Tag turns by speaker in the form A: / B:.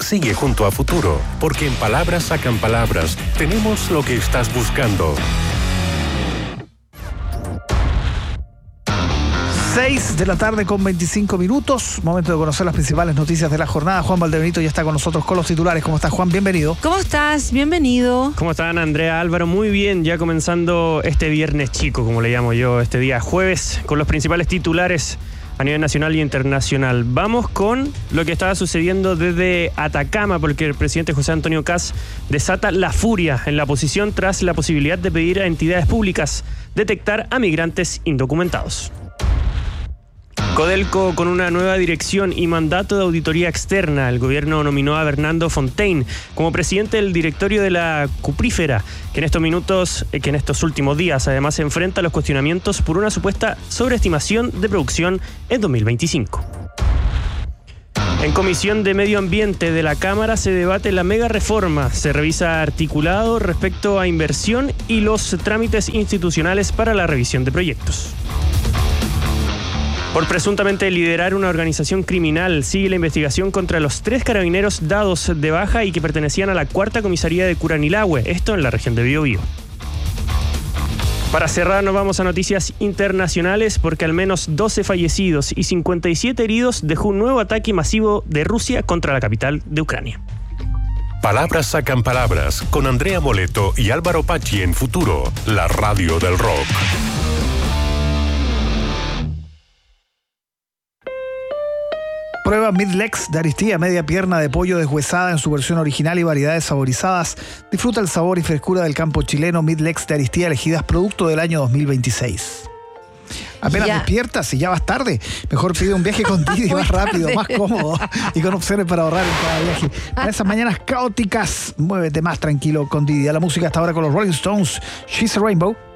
A: Sigue junto a Futuro, porque en Palabras Sacan Palabras tenemos lo que estás buscando.
B: 6 de la tarde con 25 minutos. Momento de conocer las principales noticias de la jornada. Juan Valdebenito ya está con nosotros con los titulares. ¿Cómo estás, Juan? Bienvenido.
C: ¿Cómo estás? Bienvenido.
D: ¿Cómo están, Andrea, Álvaro? Muy bien, ya comenzando este viernes chico, como le llamo yo, este día jueves, con los principales titulares a nivel nacional y internacional. Vamos con lo que estaba sucediendo desde Atacama, porque el presidente José Antonio Kast desata la furia en la oposición tras la posibilidad de pedir a entidades públicas detectar a migrantes indocumentados. Codelco con una nueva dirección y mandato de auditoría externa. El gobierno nominó a Bernardo Fontaine como presidente del directorio de la Cuprífera, que en estos últimos días además se enfrenta a los cuestionamientos por una supuesta sobreestimación de producción en 2025. En Comisión de Medio Ambiente de la Cámara se debate la mega reforma. Se revisa articulado respecto a inversión y los trámites institucionales para la revisión de proyectos. Por presuntamente liderar una organización criminal, sigue la investigación contra los 3 carabineros dados de baja y que pertenecían a la 4ª comisaría de Curanilahue, esto en la región de Biobío. Para cerrar, nos vamos a noticias internacionales, porque al menos 12 fallecidos y 57 heridos dejó un nuevo ataque masivo de Rusia contra la capital de Ucrania.
A: Palabras Sacan Palabras con Andrea Moleto y Álvaro Pachi en Futuro, la radio del rock.
B: Prueba Midlex de Aristía, media pierna de pollo deshuesada en su versión original y variedades saborizadas. Disfruta el sabor y frescura del campo chileno. Midlex de Aristía, elegidas producto del año 2026. Apenas despiertas y ya vas tarde. Mejor pide un viaje con Didi, más rápido, más cómodo y con opciones para ahorrar en cada viaje. Para esas mañanas caóticas, muévete más tranquilo con Didi. A la música hasta ahora con los Rolling Stones, She's a Rainbow.